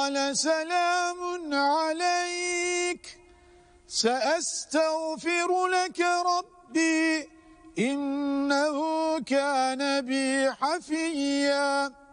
قال سلام عليك سأستغفر لك ربي إنه كان بي حفيا.